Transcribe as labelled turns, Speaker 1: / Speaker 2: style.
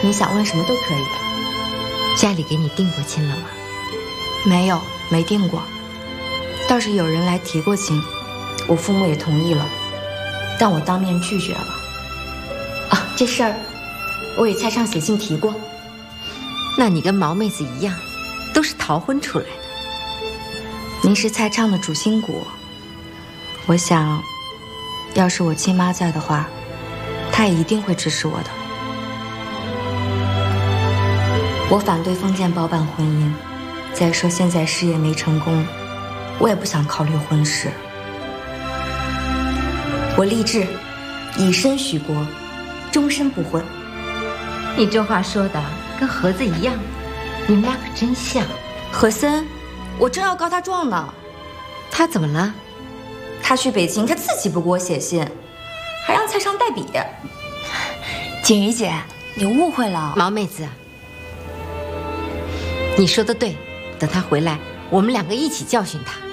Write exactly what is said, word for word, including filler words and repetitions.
Speaker 1: 你想问什么都可以。
Speaker 2: 家里给你定过亲了吗？
Speaker 1: 没有，没定过。倒是有人来提过亲，我父母也同意了，但我当面拒绝了。啊，这事儿我给蔡畅写信提过。
Speaker 2: 那你跟毛妹子一样，都是逃婚出来的。
Speaker 1: 您是蔡畅的主心骨，我想，要是我亲妈在的话，她也一定会支持我的。我反对封建包办婚姻，再说现在事业没成功，我也不想考虑婚事。我立志以身许国，终身不婚。
Speaker 2: 你这话说的跟盒子一样，你们俩可真像。
Speaker 1: 何森，我正要告他状呢。
Speaker 2: 他怎么了？
Speaker 1: 他去北京，他自己不给我写信，还让蔡畅代笔。锦瑜姐，你误会了。
Speaker 2: 毛妹子，你说的对，等他回来，我们两个一起教训他。